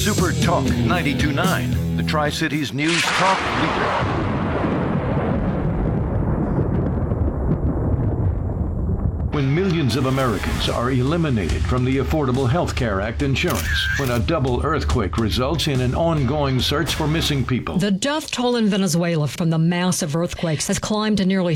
Super Talk 92.9, the Tri-Cities News Talk leader. When millions of Americans are eliminated from the Affordable Health Care Act insurance, when a double earthquake results in an ongoing search for missing people. The death toll in Venezuela from the massive earthquakes has climbed to nearly